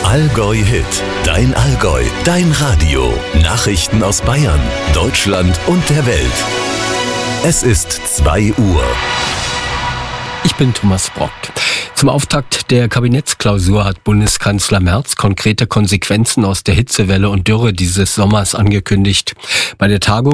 Allgäu Hit, dein Allgäu, dein Radio. Nachrichten aus Bayern, Deutschland und der Welt. Es ist 2 Uhr. Ich bin Thomas Brock. Zum Auftakt der Kabinettsklausur hat Bundeskanzler Merz konkrete Konsequenzen aus der Hitzewelle und Dürre dieses Sommers angekündigt. Bei der Tagung